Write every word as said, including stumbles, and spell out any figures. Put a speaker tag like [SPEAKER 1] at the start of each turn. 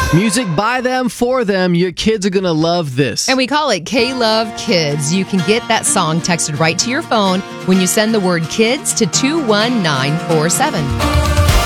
[SPEAKER 1] Music by them, for them. Your kids are going to love this.
[SPEAKER 2] And we call it K-Love Kids. You can get that song texted right to your phone when you send the word kids to two one nine four seven.